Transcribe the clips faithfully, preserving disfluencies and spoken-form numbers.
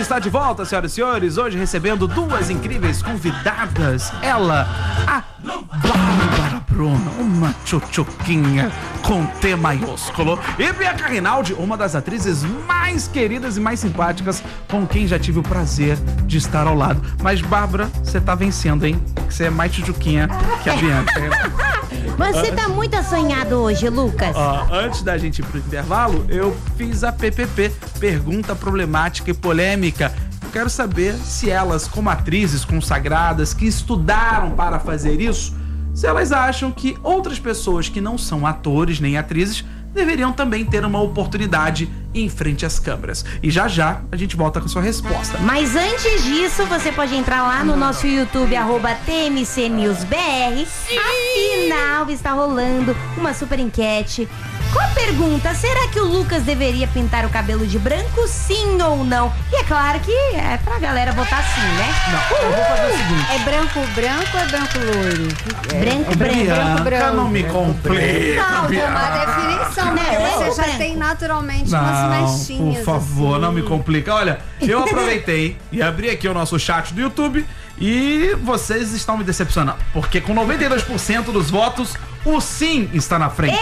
está de volta, senhoras e senhores, hoje recebendo duas incríveis convidadas. Ela, a Bárbara Bruno, uma tchutchuquinha com T maiúsculo, e Bianca Rinaldi, uma das atrizes mais queridas e mais simpáticas, com quem já tive o prazer de estar ao lado. Mas, Bárbara, você tá vencendo, hein? Você é mais tchutchuquinha que a Bianca. Você tá muito assanhado hoje, Lucas. Ó, antes da gente ir pro intervalo, eu fiz a P P P, pergunta problemática e polêmica. Eu quero saber se elas, como atrizes consagradas que estudaram para fazer isso, se elas acham que outras pessoas que não são atores nem atrizes deveriam também ter uma oportunidade em frente às câmeras. E já já a gente volta com a sua resposta. Mas antes disso, você pode entrar lá no nosso YouTube, arroba T M C News B R. Sim. Afinal, está rolando uma super enquete. Qual a pergunta? Será que o Lucas deveria pintar o cabelo de branco, sim ou não? E é claro que é pra galera votar sim, né? Não, eu vou fazer o seguinte. É branco branco ou é branco loiro? É, branco, branco, Bianca, branco. não me complica. Não, tem uma Bianca. definição, né? Não, Você já branco. tem naturalmente Não, umas mechinhas. por favor, assim. não me complica. Olha, eu aproveitei e abri aqui o nosso chat do YouTube e vocês estão me decepcionando, porque com noventa e dois por cento dos votos, o sim está na frente.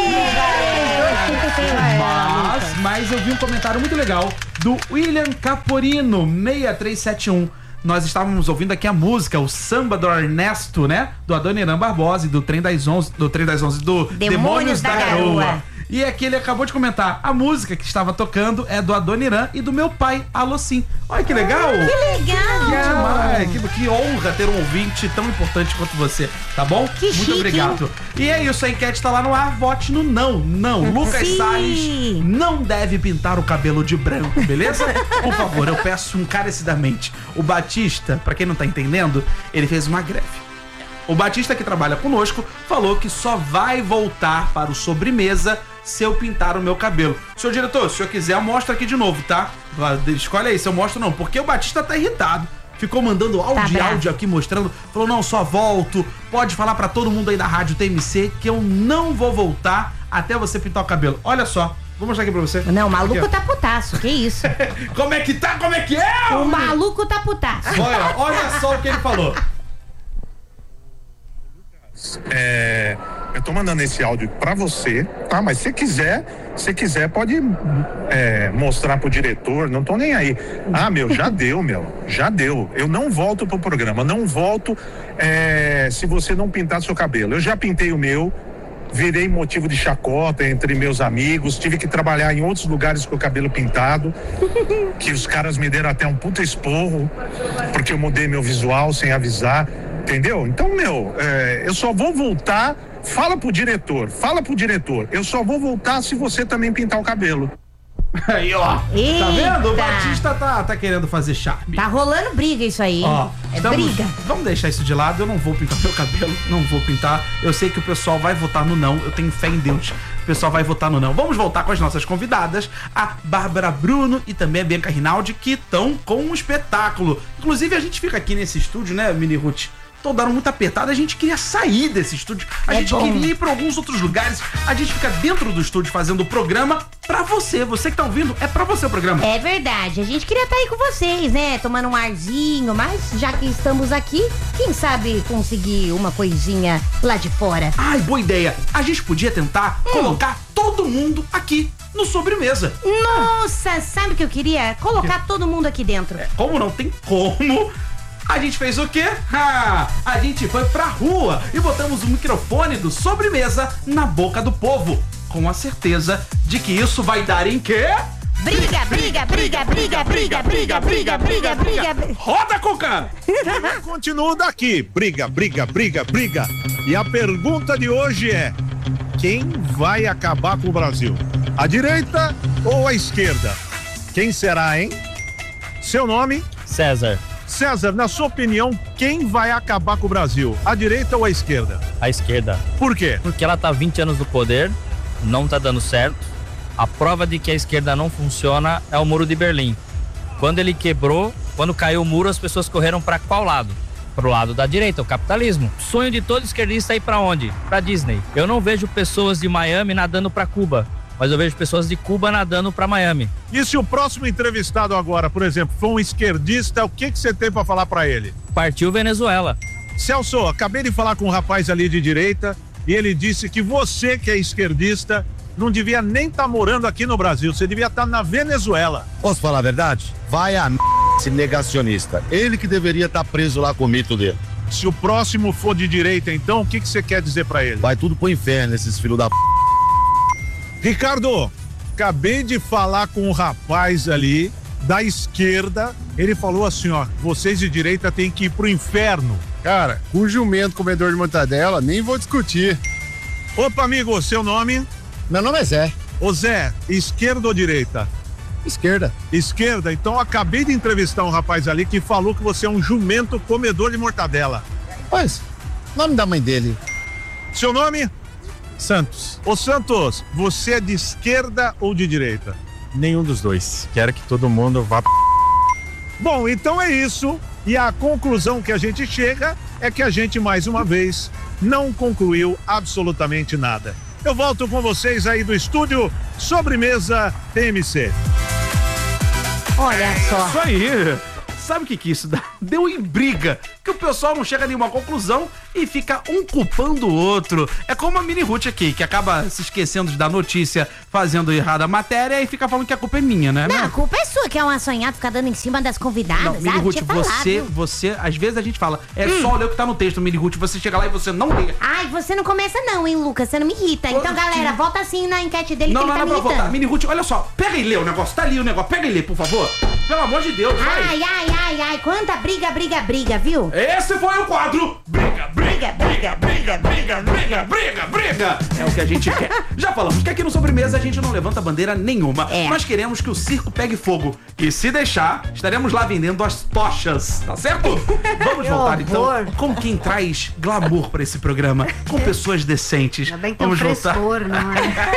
Mas, mas eu vi um comentário muito legal do William Caporino, seis três sete um. Nós estávamos ouvindo aqui a música, o samba do Ernesto, né? Do Adoniran Barbosa e do Trem das Onze, do Trem das Onze, do Demônios, Demônios da, da Garoa. Garoa. E aqui ele acabou de comentar, a música que estava tocando é do Adoniran e do meu pai, Alô Sim. Olha que legal! Que legal! Que demais! Que, que honra ter um ouvinte tão importante quanto você, tá bom? Que Muito chique, obrigado. E é isso, a enquete tá lá no ar, vote no não. Não, Lucas Sim. Salles não deve pintar o cabelo de branco, beleza? Por favor, eu peço encarecidamente. O Batista, pra quem não tá entendendo, ele fez uma greve. O Batista, que trabalha conosco, falou que só vai voltar para o Sobremesa se eu pintar o meu cabelo. Senhor diretor, se o senhor quiser, mostra aqui de novo, tá? Escolhe aí se eu mostro ou não, porque o Batista tá irritado. Ficou mandando áudio e Tá áudio aqui mostrando. Falou, não, só volto. Pode falar pra todo mundo aí da rádio T M C que eu não vou voltar até você pintar o cabelo. Olha só, vou mostrar aqui pra você. Não, o maluco Aqui, ó. tá putaço, que isso? Como é que tá? Como é que é? O maluco tá putaço. Olha, olha só o que ele falou. É, eu tô mandando esse áudio pra você, tá? Mas se quiser, se quiser pode é, mostrar pro diretor, não tô nem aí. Ah, meu, já deu, meu, já deu. Eu não volto pro programa, não volto é, se você não pintar seu cabelo. Eu já pintei o meu, virei motivo de chacota entre meus amigos, tive que trabalhar em outros lugares com o cabelo pintado, que os caras me deram até um puta esporro, porque eu mudei meu visual sem avisar. Entendeu? Então, meu, é, eu só vou voltar. Fala pro diretor, fala pro diretor. Eu só vou voltar se você também pintar o cabelo. Aí, ó. Eita. Tá vendo? O Batista tá, tá querendo fazer charme. Tá rolando briga isso aí. Ó, é estamos- briga. Vamos deixar isso de lado. Eu não vou pintar meu cabelo. Não vou pintar. Eu sei que o pessoal vai votar no não. Eu tenho fé em Deus. O pessoal vai votar no não. Vamos voltar com as nossas convidadas, a Bárbara Bruno e também a Bianca Rinaldi, que estão com um espetáculo. Inclusive, a gente fica aqui nesse estúdio, né, Mini Ruth? Toda hora muito apertada, a gente queria sair desse estúdio, a É gente bom. queria ir para alguns outros lugares, a gente fica dentro do estúdio fazendo o programa pra você, você que tá ouvindo, é pra você o programa. É verdade, a gente queria estar aí com vocês, né? Tomando um arzinho, mas já que estamos aqui, quem sabe conseguir uma coisinha lá de fora. Ai, boa ideia, a gente podia tentar colocar todo mundo aqui no Sobremesa. Nossa, sabe o que eu queria? Colocar todo mundo aqui dentro. Como não tem como, a gente fez o quê? Ah, a gente foi pra rua e botamos o microfone do Sobremesa na boca do povo, com a certeza de que isso vai dar em quê? Briga, briga, briga, briga, briga, briga, briga, briga, briga, briga. Roda, Cuca! Continuo daqui. Briga, briga, briga, briga. E a pergunta de hoje é: quem vai acabar com o Brasil? A direita ou a esquerda? Quem será, hein? Seu nome? César, César, na sua opinião, quem vai acabar com o Brasil? A direita ou a esquerda? a esquerda. Por quê? Porque ela tá há vinte anos no poder, não tá dando certo. A prova de que a esquerda não funciona é o Muro de Berlim. Quando ele quebrou, quando caiu o muro, as pessoas correram para qual lado? Pro lado da direita, o capitalismo. O sonho de todo esquerdista é ir para onde? Para Disney. Eu não vejo pessoas de Miami nadando para Cuba. mas eu vejo pessoas de Cuba nadando para Miami. E se o próximo entrevistado agora, por exemplo, for um esquerdista, o que que você tem para falar para ele? Partiu Venezuela. Celso, acabei de falar com um rapaz ali de direita e ele disse que você, que é esquerdista, não devia nem estar tá morando aqui no Brasil, você devia estar tá na Venezuela. Posso falar a verdade? Vai a m... esse negacionista. Ele que deveria estar tá preso lá com o mito dele. Se o próximo for de direita, então, o que que você quer dizer para ele? Vai tudo pro inferno, esses filhos da p... Ricardo, acabei de falar com um rapaz ali da esquerda, ele falou assim, ó, vocês de direita têm que ir pro inferno. Cara, com jumento comedor de mortadela, nem vou discutir. Opa, amigo, seu nome? Meu nome é Zé. Ô Zé, esquerda ou direita? Esquerda. Esquerda? Então eu acabei de entrevistar um rapaz ali que falou que você é um jumento comedor de mortadela. Pois, nome da mãe dele. Seu nome? Santos. Ô Santos, você é de esquerda ou de direita? Nenhum dos dois. Quero que todo mundo vá p... Bom, então é isso. E a conclusão que a gente chega é que a gente, mais uma vez, não concluiu absolutamente nada. Eu volto com vocês aí do estúdio Sobremesa T M C. Olha só. Isso aí. Sabe o que que isso dá? Deu em briga, que o pessoal não chega a nenhuma conclusão e fica um culpando o outro. É como a Mini Ruth aqui, que acaba se esquecendo de dar notícia, fazendo errada a matéria e fica falando que a culpa é minha, né? Não, a culpa é sua, que é um assanhado ficar dando em cima das convidadas. Não, Mini ah, Ruth, tinha falado, você, viu? você, às vezes a gente fala, é hum. só ler o que tá no texto, Mini Ruth, você chega lá e você não lê. Ai, você não começa não, hein, Lucas, você não me irrita. Então, galera, volta assim na enquete dele não, que não, ele tá não, me não, irritando. voltar. Mini Ruth, olha só, pega e lê o negócio, tá ali o negócio, pega e lê, por favor. Pelo amor de Deus, vai. Ai, ai, ai, ai, quanta briga, briga, briga, viu? Esse foi o quadro Briga, briga, briga, briga, briga, briga, briga, briga. É o que a gente quer. Já falamos que aqui no Sobremesa a gente não levanta bandeira nenhuma. É. Nós queremos que o circo pegue fogo. E se deixar, estaremos lá vendendo as tochas, tá certo? Vamos voltar então com quem traz glamour pra esse programa, com pessoas decentes. Ainda bem que tem um Vamos voltar. frescor, não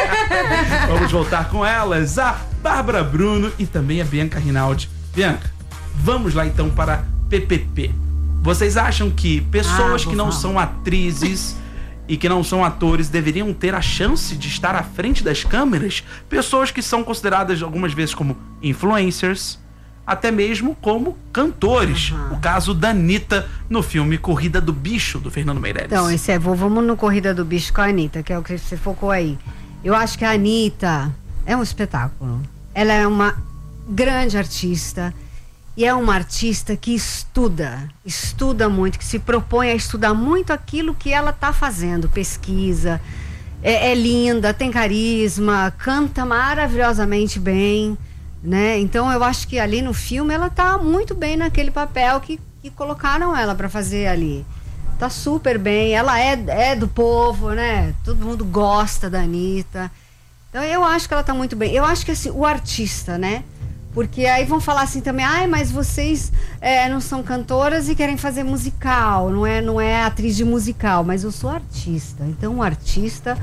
é? Vamos voltar com elas, a Bárbara Bruno e também a Bianca Rinaldi. Bianca, vamos lá então para P P P. Vocês acham que pessoas Ah, que não vamos. são atrizes e que não são atores deveriam ter a chance de estar à frente das câmeras? Pessoas que são consideradas algumas vezes como influencers, até mesmo como cantores. Uhum. O caso da Anitta no filme Corrida do Bicho, do Fernando Meirelles. Então, esse é, vou- vamos no Corrida do Bicho com a Anitta, que é o que você focou aí. Eu acho que a Anitta é um espetáculo. Ela é uma grande artista e é uma artista que estuda, estuda muito, que se propõe a estudar muito aquilo que ela está fazendo, pesquisa, é, é linda, tem carisma, canta maravilhosamente bem, né? Então eu acho que ali no filme ela tá muito bem naquele papel que, que colocaram ela para fazer ali. Tá super bem, ela é, é do povo, né? Todo mundo gosta da Anitta. Então eu acho que ela tá muito bem. Eu acho que assim, o artista, né? Porque aí vão falar assim também, ai, mas vocês é, não são cantoras e querem fazer musical, não é, não é atriz de musical, mas eu sou artista. Então o artista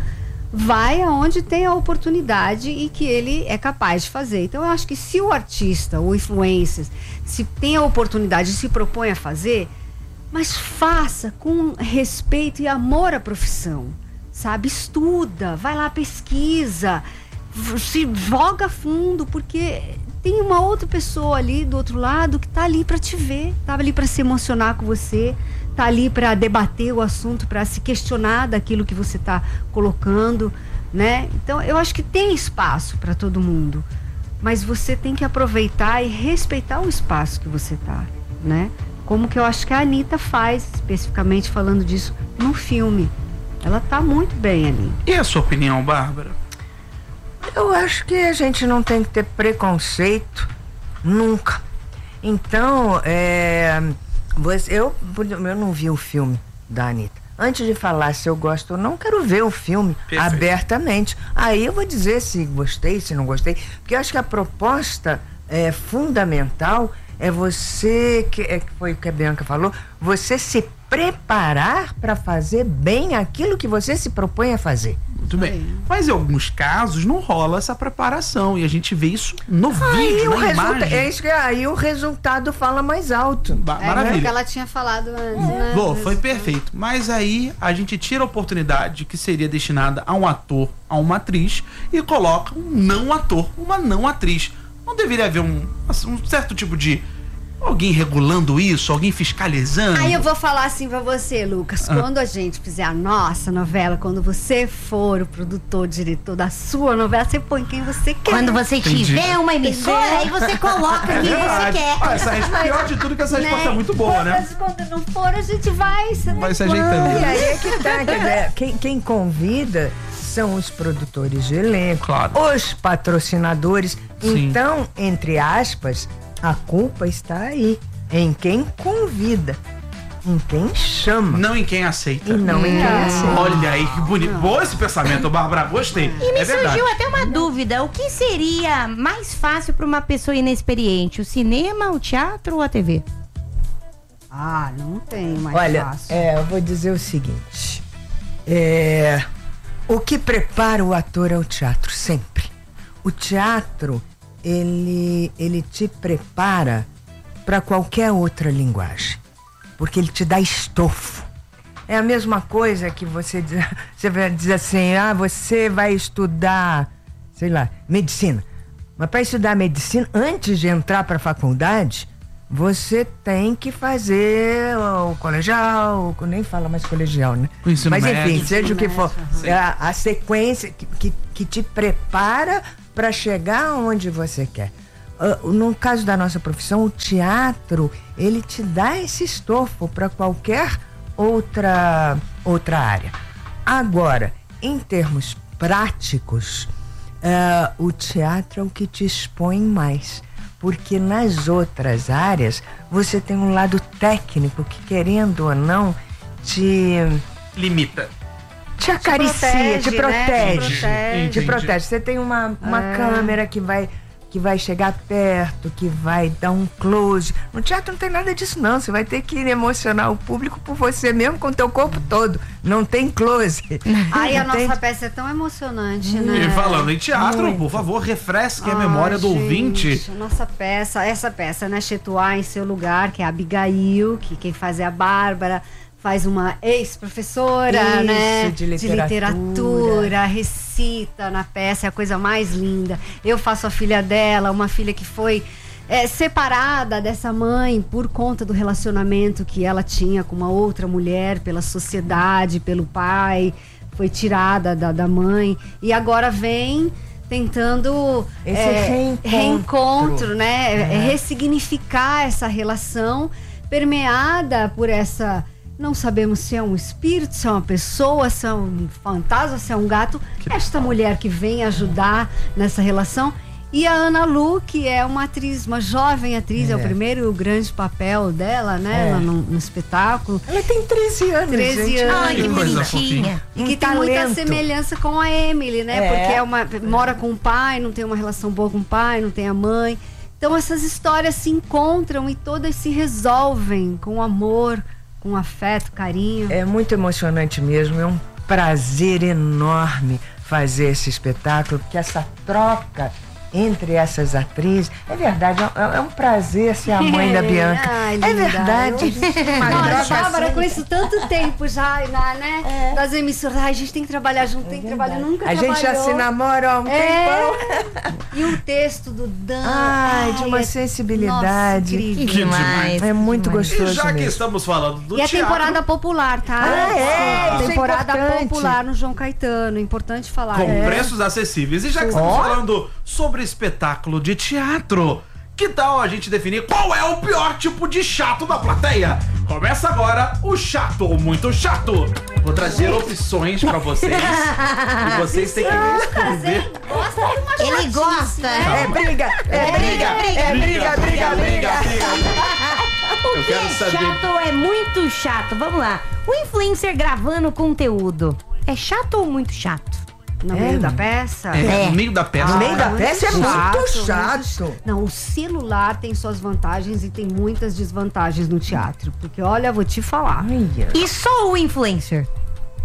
vai aonde tem a oportunidade e que ele é capaz de fazer. Então eu acho que se o artista, o influencer, se tem a oportunidade e se propõe a fazer, mas faça com respeito e amor à profissão, sabe? Estuda, vai lá, pesquisa, se joga fundo, porque tem uma outra pessoa ali do outro lado que tá ali para te ver, tá ali para se emocionar com você, tá ali para debater o assunto, para se questionar daquilo que você tá colocando, né? Então eu acho que tem espaço para todo mundo, mas você tem que aproveitar e respeitar o espaço que você tá, né? Como que eu acho que a Anitta faz, especificamente falando disso no filme. Ela tá muito bem ali. E a sua opinião, Bárbara? Eu acho que a gente não tem que ter preconceito nunca. Então, é, você, eu, eu não vi o filme da Anitta. Antes de falar se eu gosto ou não, quero ver o filme Perfeito. abertamente. Aí eu vou dizer se gostei, se não gostei. Porque eu acho que a proposta é, fundamental é você, que, é, que foi o que a Bianca falou, você se preparar para fazer bem aquilo que você se propõe a fazer. Muito bem. Mas em alguns casos não rola essa preparação e a gente vê isso no Aí vídeo, o na resulta- imagem. é isso que aí o resultado fala mais alto. Ba- É, maravilha. o que ela tinha falado antes, né? Bom, foi perfeito. Mas aí a gente tira a oportunidade que seria destinada a um ator, a uma atriz, e coloca um não ator, uma não atriz. Não deveria haver um, assim, um certo tipo de alguém regulando isso, alguém fiscalizando? Aí eu vou falar assim pra você, Lucas. Ah. Quando a gente fizer a nossa novela, quando você for o produtor, diretor da sua novela, você põe quem você quer. Quando você Entendi. tiver uma emissora, aí Entendeu? você coloca quem você Verdade. quer. Ah, essa resposta, pior de tudo que essa resposta é muito boa, né? Mas quando não for, a gente vai. Você Vai se vai- ajeitando. E aí é que tá, quer dizer, quem, quem convida são os produtores de elenco, Claro. os patrocinadores. Sim. Então, entre aspas, a culpa está aí, em quem convida, em quem chama Não em quem aceita. e não em quem aceita. Olha aí que bonito. Bom esse pensamento, Bárbara. Gostei. E me é verdade. surgiu até uma dúvida. O que seria mais fácil para uma pessoa inexperiente? O cinema, o teatro ou a T V? Ah, não tem mais Olha, fácil. é, eu vou dizer o seguinte: é, o que prepara o ator é o teatro, sempre. O teatro, ele, ele te prepara para qualquer outra linguagem, porque ele te dá estofo. É a mesma coisa que você diz, você vai dizer assim, ah, você vai estudar, sei lá, medicina. Mas para estudar medicina, antes de entrar para a faculdade, você tem que fazer o colegial, nem fala mais colegial, né? O ensino Mas enfim, médio. seja o que for, Sim. é a, a sequência que, que, que te prepara para chegar onde você quer. Uh, no caso da nossa profissão, o teatro, ele te dá esse estofo para qualquer outra, outra área. Agora, em termos práticos, uh, o teatro é o que te expõe mais. Porque nas outras áreas, você tem um lado técnico que, querendo ou não, te, Limita. te acaricia, protege, te né? protege. Te protege. Te protege. Você tem uma, uma É. câmera que vai, que vai chegar perto, que vai dar um close. No teatro não tem nada disso, não. Você vai ter que emocionar o público por você mesmo, com o teu corpo todo. Não tem close. Aí a Entende? nossa peça é tão emocionante, né? E falando em teatro, Muito. por favor, refresque a Ai, memória do gente, ouvinte. Nossa peça, essa peça, né? Chetuá em seu lugar, que é a Abigail, que quem faz é a Bárbara, faz uma ex-professora, Isso, né? de literatura. literatura, recita na peça, é a coisa mais linda. Eu faço a filha dela, uma filha que foi é, separada dessa mãe por conta do relacionamento que ela tinha com uma outra mulher, pela sociedade, pelo pai, foi tirada da, da mãe e agora vem tentando Esse é, reencontro. reencontro, né? É, Uhum. ressignificar essa relação permeada por essa. Não sabemos se é um espírito, se é uma pessoa, se é um fantasma, se é um gato. Esta mulher que vem ajudar nessa relação. E a Ana Lu, que é uma atriz, uma jovem atriz, é, É. o primeiro grande papel dela, né? É. No, no espetáculo. Ela tem treze anos, treze gente. anos. Ai, que Que coisa bonitinha. E Um que tem muita talento. semelhança com a Emily, né? É. Porque é uma, mora com o pai, não tem uma relação boa com o pai, não tem a mãe. Então essas histórias se encontram e todas se resolvem com amor, com afeto, carinho. É muito emocionante mesmo, é um prazer enorme fazer esse espetáculo, porque essa troca entre essas atrizes, é verdade, é, é um prazer ser a mãe da Bianca. Ai, É linda. verdade. Uma Nossa, troca Bárbara, assim. com isso tanto tempo já, na- né? Das emissoras. Ai, a gente tem que trabalhar junto, tem que trabalhar, nunca A gente já trabalhou. se namora há um É. tempão. E o texto do Dan. Ai, de uma é- sensibilidade. Nossa, incrível. Que demais. É muito que demais. E gostoso já que mesmo. estamos falando do E a teatro... temporada popular, tá? Ah, é, isso é Temporada importante. popular no João Caetano, importante falar. Com É. preços acessíveis. E já que estamos Ó. falando sobre espetáculo de teatro, que tal a gente definir qual é o pior tipo de chato da plateia? Começa agora o chato ou muito chato. Vou trazer opções pra vocês. E vocês têm que me responder. Gosta de uma Ele chatice, gosta. né? É briga, é briga, é briga, briga, briga. O Eu que quero é saber. chato ou é muito chato? Vamos lá. O influencer gravando conteúdo é chato ou muito chato? No É, meio da mano. peça? É, no meio da peça. No meio da muito peça é muito chato, chato. Não, o celular tem suas vantagens e tem muitas desvantagens no teatro. Porque, olha, vou te falar. Olha. E só o influencer?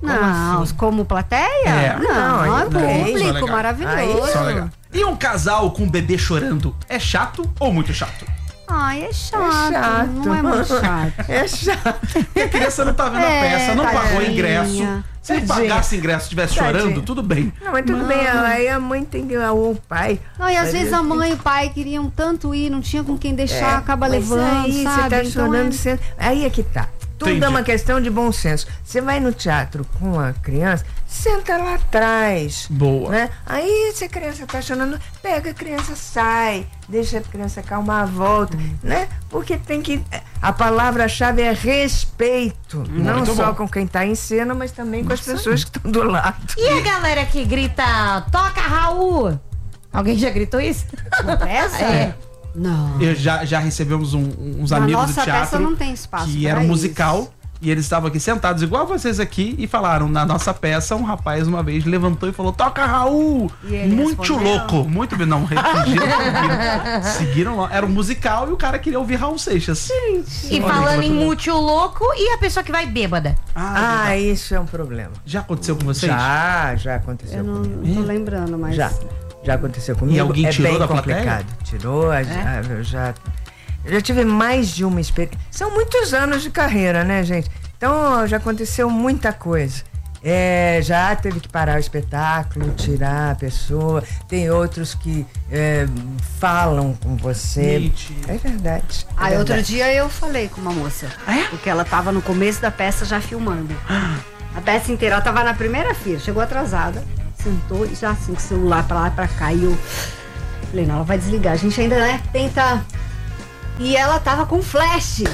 Não, assim? como plateia? É. Não, Não, é aí não é público, isso, legal. maravilhoso. Aí Só legal. E um casal com um bebê chorando é chato ou muito chato? Ai, é chato, É chato. não é muito chato. É chato. Porque a criança não tá vendo É, a peça, não pagou tadinha. ingresso. Se ele Tadinha. pagasse ingresso e estivesse Tadinha. chorando, tudo bem. Não, mas tudo bem, aí a mãe tem que. Ou o pai. Não, e às Mas vezes eu- a mãe e o pai queriam tanto ir, não tinha com quem deixar, É, acaba mas levando, aí sabe? você tá Então chorando, é- você- aí é que tá. Tudo Entendi. é uma questão de bom senso. Você vai no teatro com a criança, senta lá atrás. Boa. Né? Aí, se a criança tá chorando, pega a criança, sai, deixa a criança acalmar a volta, né? Porque tem que. A palavra-chave é respeito. não Muito só bom. com quem tá em cena, mas também com as pessoas que estão do lado. E a galera que grita, toca Raul? Alguém já gritou isso? Na peça? É. Não. Eu já, já recebemos um- uns Na amigos nossa do teatro peça não tem espaço que pra era um isso. musical e eles estavam aqui sentados igual vocês aqui e falaram na nossa peça, um rapaz uma vez levantou e falou, toca Raul! E ele Muito respondeu? louco, muito bem, não, refugiram, seguiram, seguiram lá. Era um musical e o cara queria ouvir Raul Seixas. E falando em muito louco, e a pessoa que vai bêbada? Ah, Ah, verdade. isso é um problema. Já aconteceu com vocês? Já, já aconteceu Eu não, comigo. não tô lembrando, mas. Já. Já aconteceu comigo. E alguém é tirou bem da plateia? complicado. Tirou, a- a- eu já, eu já tive mais de uma experiência. São muitos anos de carreira, né, gente? Então já aconteceu muita coisa. É, já teve que parar o espetáculo, tirar a pessoa. Tem outros que é, falam com você. Mentira. É verdade. é Aí outro verdade. dia eu falei com uma moça. Porque ela tava no começo da peça já filmando. A peça inteira, ela tava na primeira fila, chegou atrasada, sentou e já assim, com o celular pra lá e pra cá. E eu falei, não, ela vai desligar. A gente ainda, né, tenta. E ela tava com flash.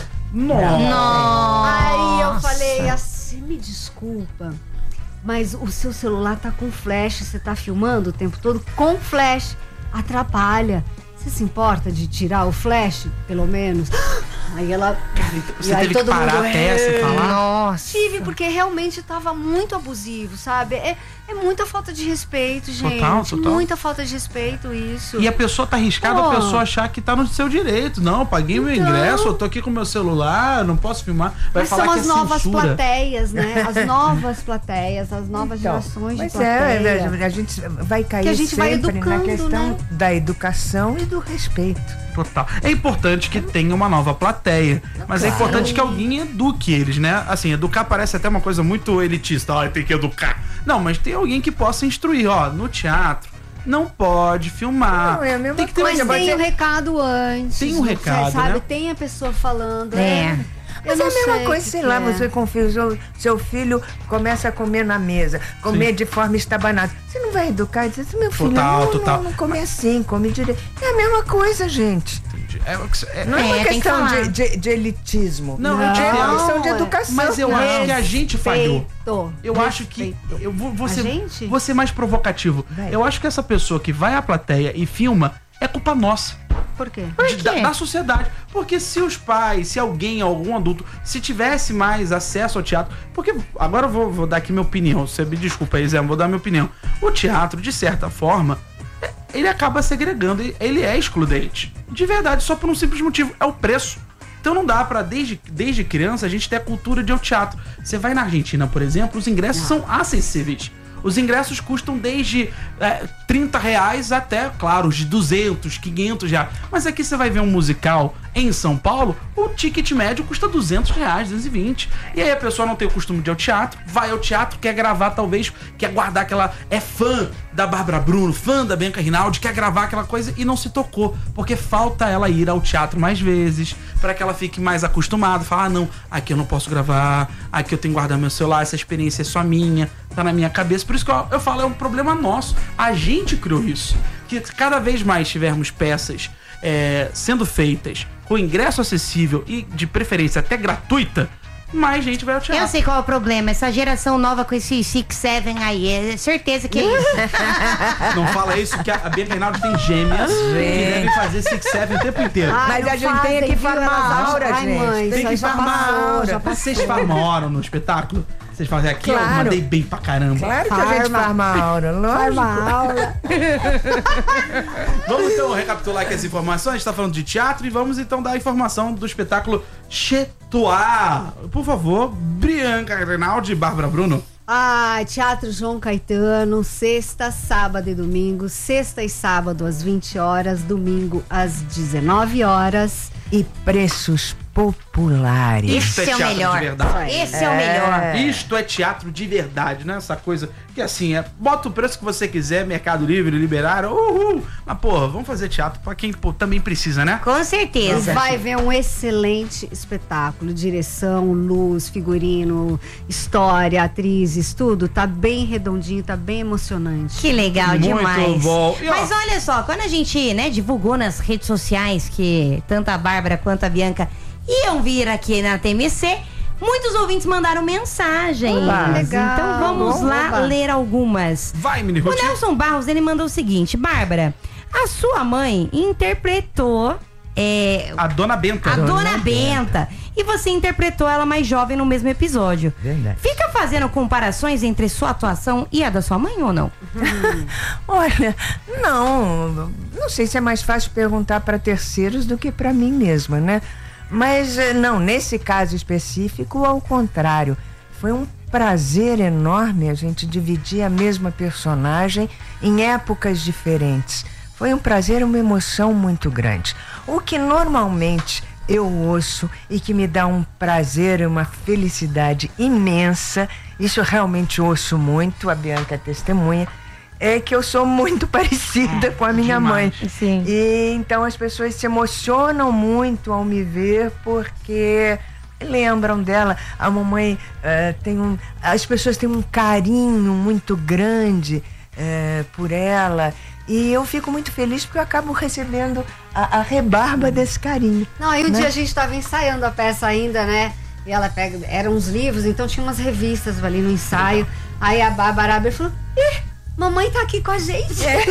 Nossa. Aí eu falei assim, me desculpa, mas o seu celular tá com flash, você tá filmando o tempo todo com flash. Atrapalha. Você se importa de tirar o flash, pelo menos? Aí ela. Você e aí teve que todo parar mundo, a peça e falar? Nossa. Tive, porque realmente tava muito abusivo, sabe? É, é muita falta de respeito, gente. Total, total. Muita falta de respeito isso. E a pessoa tá arriscada, Pô. a pessoa achar que tá no seu direito. Não, paguei meu Então. ingresso, eu tô aqui com meu celular, não posso filmar. Vai Mas falar são que as é novas censura. plateias, né? As novas plateias, as novas Então, gerações de mas plateia. é, a gente vai cair Que a gente vai sempre na educando, questão né? da educação e do respeito. Total. É importante que tenha uma nova plateia, mas é Claro. importante que alguém eduque eles, né? Assim, educar parece até uma coisa muito elitista. Ó, tem que educar. Não, mas tem alguém que possa instruir. Ó, no teatro não pode filmar. Não, é a mesma tem que ter Mas uma... tem o recado antes. Tem um você recado, sabe? né? Tem a pessoa falando. É. Eu Mas é não a mesma sei coisa, o que sei que lá, é. você confia, seu, seu filho começa a comer na mesa, comer de forma estabanada. Você não vai educar e dizer assim, meu filho, Total, não, total. não, não come assim, come direito. É a mesma coisa, gente. É, é- Não é, É, uma tem que questão falar. de, de- de elitismo. Não, eu é te uma entendo. questão de é. educação. Mas eu acho que a gente falhou. Respeito. Eu acho que. Eu vou, vou, A ser, gente? vou ser mais provocativo. Vai. Eu acho que essa pessoa que vai à plateia e filma é culpa nossa. Por quê? de- da, da sociedade. Porque se os pais, se alguém, algum adulto, se tivesse mais acesso ao teatro. Porque agora eu vou, vou dar aqui minha opinião. Você me desculpa aí, Zé, vou dar minha opinião. O teatro, de certa forma, é- ele acaba segregando, ele- ele é excludente. De verdade, só por um simples motivo: é o preço. Então não dá pra, desde, desde criança, a gente ter a cultura de ir ao teatro. Você vai na Argentina, por exemplo, os ingressos são acessíveis. Os ingressos custam desde é, trinta reais até, claro, os de duzentos, quinhentos reais. Mas aqui você vai ver um musical em São Paulo, o ticket médio custa duzentos reais, duzentos e vinte. E aí a pessoa não tem o costume de ir ao teatro, vai ao teatro, quer gravar talvez, quer guardar aquela... É fã da Bárbara Bruno, fã da Bianca Rinaldi, quer gravar aquela coisa e não se tocou. Porque falta ela ir ao teatro mais vezes, para que ela fique mais acostumada. Falar, ah, não, aqui eu não posso gravar, aqui eu tenho que guardar meu celular, essa experiência é só minha, tá na minha cabeça. Por isso que eu, eu falo, é um problema nosso. A gente criou isso. Que cada vez mais tivermos peças é, sendo feitas com ingresso acessível e de preferência até gratuita, mais gente vai ao teatro. Eu sei qual é o problema. Essa geração nova com esse six seven aí, é certeza que é isso. Não fala isso, que a Bianca Rinaldi tem gêmeas que devem fazer six seven o tempo inteiro. Ah, Mas não a gente tem fazem, aqui viu? farmar Elas acham- aura, Ai, gente. mãe, Tem isso que aí já farmar passou, aura. já passou. Vocês farmaram no espetáculo? Vocês fazem aqui, eu Claro. mandei bem pra caramba. Claro que a gente Farma. farma a aura, lógico. Farma aula. Vamos então recapitular aqui as informações. A gente tá falando de teatro e vamos então dar a informação do espetáculo Chetoá. Por favor, Bianca Rinaldi e Bárbara Bruno. Ah, Teatro João Caetano, sexta, sábado e domingo. Sexta e sábado às vinte horas, domingo às dezenove horas. E preços populares. Isto é Esse é o teatro melhor. de verdade. Esse é, o melhor. Isto é teatro de verdade, né? Essa coisa que assim, é, bota o preço que você quiser, Mercado Livre, liberaram, uhul. Mas, porra, vamos fazer teatro pra quem pô, também precisa, né? Com certeza. Vai ver um excelente espetáculo. Direção, luz, figurino, história, atrizes, tudo. Tá bem redondinho, tá bem emocionante. Que legal Muito demais. bom. E, ó, Mas olha só, quando a gente, né, divulgou nas redes sociais que tanto a Bárbara quanto a Bianca iam vir aqui na T M C, muitos ouvintes mandaram mensagens. Oba, legal. Então vamos lá Oba. ler algumas. vai, Mini O Ruth. Nelson Barros, ele mandou o seguinte: Bárbara, a sua mãe interpretou é, A Dona Benta. a Dona Benta. E você interpretou ela mais jovem no mesmo episódio. Verdade. Fica fazendo comparações entre sua atuação e a da sua mãe ou não? Olha, não, não sei se é mais fácil perguntar para terceiros do que para mim mesma, né? Mas eh, não, nesse caso específico, ao contrário, foi um prazer enorme a gente dividir a mesma personagem em épocas diferentes. Foi um prazer e uma emoção muito grande. O que normalmente eu ouço e que me dá um prazer e uma felicidade imensa, isso eu realmente ouço muito, a Bianca é testemunha, é que eu sou muito parecida com a minha demais. mãe. Sim. E então as pessoas se emocionam muito ao me ver porque lembram dela. A mamãe eh, tem um, as pessoas têm um carinho muito grande eh, por ela. E eu fico muito feliz porque eu acabo recebendo a, a rebarba desse carinho. Não, aí um né? dia a gente tava ensaiando a peça ainda, né? E ela pega, eram uns livros, então tinha umas revistas ali no ensaio. Aí a Bárbara abre e falou: ih, mamãe tá aqui com a gente. É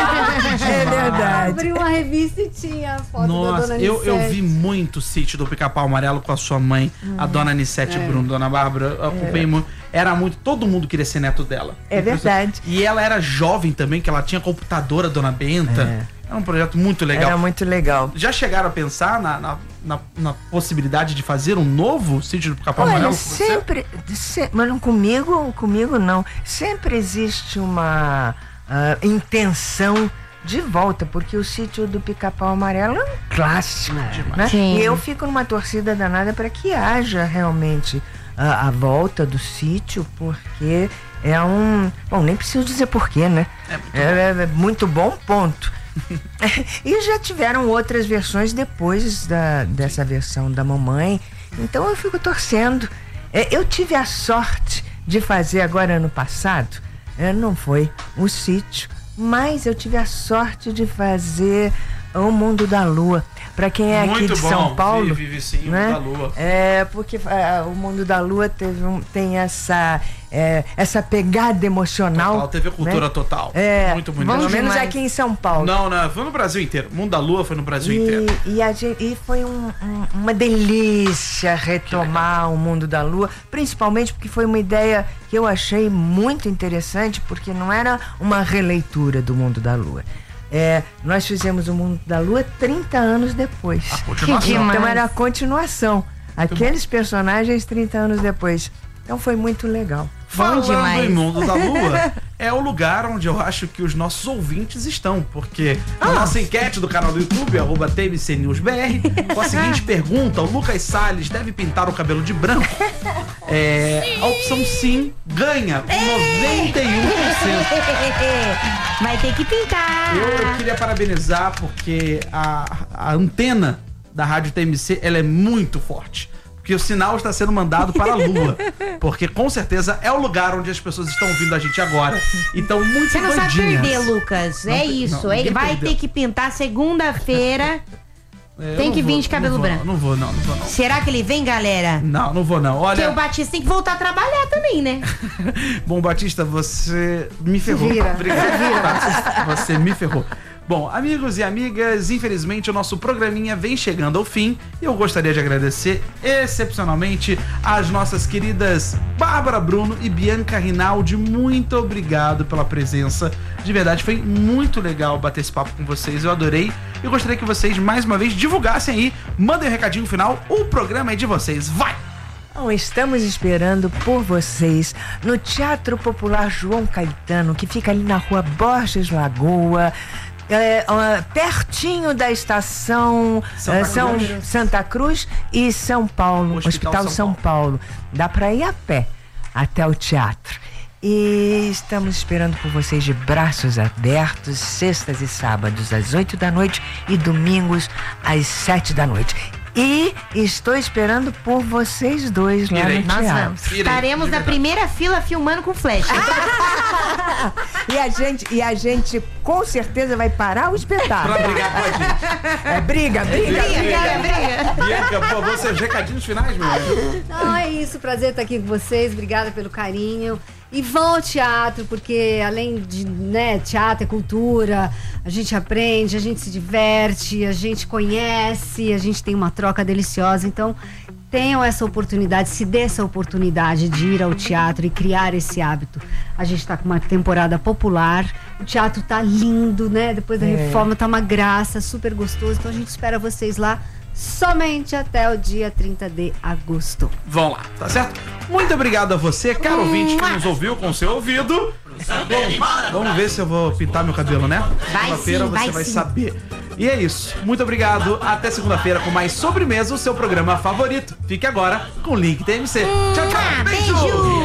verdade. Abriu uma revista e tinha a foto da Nossa, Dona eu, eu Nissete. vi muito o sítio do Pica-Pau Amarelo com a sua mãe, a Dona Anissete É. Bruno, Dona Bárbara. Eu acompanhei muito. Era muito. Todo mundo queria ser neto dela. É verdade. E ela era jovem também, que ela tinha computadora, Dona Benta. É. Era um projeto muito legal. Era muito legal. Já chegaram a pensar na, na, na, na possibilidade de fazer um novo sítio do Pica-Pau Olha, Amarelo com você? sempre, se- mas não comigo, comigo não. Sempre existe uma ah, intenção de volta, porque o sítio do Pica-Pau Amarelo é um clássico, né? Sim. E eu fico numa torcida danada para que haja realmente a, a volta do sítio, porque é um, bom, nem preciso dizer porquê, né? É muito É, é- é muito bom, ponto. E já tiveram outras versões depois da, dessa versão da mamãe. Então eu fico torcendo. É, eu tive a sorte de fazer agora ano passado, é, não foi o sítio, mas eu tive a sorte de fazer O Mundo da Lua. Para quem é aqui Muito de bom. São Paulo, Vive, vive sim, O né? Mundo da Lua. É, porque ah, O Mundo da Lua teve um, tem essa, é, essa pegada emocional. Total, teve a cultura né? total. É, Muito bonito. pelo menos demais. aqui em São Paulo. Não, não, foi no Brasil inteiro. O Mundo da Lua foi no Brasil inteiro. E, e, a gente- e foi um- um- uma delícia retomar o Mundo da Lua, principalmente porque foi uma ideia que eu achei muito interessante, porque não era uma releitura do Mundo da Lua. É, nós fizemos o Mundo da Lua trinta anos depois. A continuação. Que demais. Então era a continuação. Aqueles personagens trinta anos depois. Então foi muito legal. Falando demais. em Mundo da Lua, é o lugar onde eu acho que os nossos ouvintes estão, porque Ah. na nossa enquete do canal do YouTube, arroba T M C News B R, com a seguinte pergunta: o Lucas Salles deve pintar o cabelo de branco? É, a opção sim ganha com noventa e um por cento. Vai ter que pintar. Eu, eu queria parabenizar porque a, a antena da Rádio T M C ela é muito forte. Porque o sinal está sendo mandado para a Lua. Porque com certeza é o lugar onde as pessoas estão ouvindo a gente agora. Então, muito Você não sabe doidinhas. perder, Lucas. Não é per- isso. não, Ele ninguém vai perdeu. ter que pintar segunda-feira. É, eu Tem não que vir vou, de cabelo não vou, branco. Não vou, não, não vou, não. Será que ele vem, galera? Não, não vou, não. Porque Olha, o Batista tem que voltar a trabalhar também, né? bom, Batista, você me ferrou. vira. Obrigado, Batista. Você me ferrou. Bom, amigos e amigas, infelizmente o nosso programinha vem chegando ao fim e eu gostaria de agradecer excepcionalmente às nossas queridas Bárbara Bruno e Bianca Rinaldi. Muito obrigado pela presença. De verdade, foi muito legal bater esse papo com vocês, eu adorei. Eu gostaria que vocês, mais uma vez, divulgassem aí, mandem um recadinho final, o programa é de vocês. Vai! Bom, estamos esperando por vocês no Teatro Popular João Caetano, que fica ali na rua Borges Lagoa, é, ó, pertinho da estação Santa é, São, Cruz. Santa Cruz e São Paulo, Hospital Hospital São São Paulo. Dá para ir a pé até o teatro. E estamos esperando por vocês de braços abertos, sextas e sábados às oito da noite e domingos às sete da noite. E estou esperando por vocês dois lá Irei. no Nós teatro. vamos. Irei. Estaremos De na verdade. primeira fila filmando com flash. E a gente, e a gente com certeza vai parar o espetáculo. Pra brigar com a gente. É briga, briga. Briga, briga. Bianca, por favor, seus recadinhos finais, meu amigo. Não, é isso. Prazer estar aqui com vocês. Obrigada pelo carinho. E vão ao teatro, porque além de, né, teatro é cultura, a gente aprende, a gente se diverte, a gente conhece, a gente tem uma troca deliciosa. Então, tenham essa oportunidade, se dê essa oportunidade de ir ao teatro e criar esse hábito. A gente está com uma temporada popular, o teatro tá lindo, né? Depois da É. reforma tá uma graça, super gostoso. Então a gente espera vocês lá somente até o dia trinta de agosto. Vão lá, tá certo? Muito obrigado a você, caro ouvinte, que nos ouviu com seu ouvido. Bom, vamos ver se eu vou pintar meu cabelo, né? Vai Segunda-feira sim, você vai vai sim. saber. E é isso. Muito obrigado. Até segunda-feira com mais Sobremesa, o seu programa favorito. Fique agora com o Link T M C. Tchau, tchau. Beijo!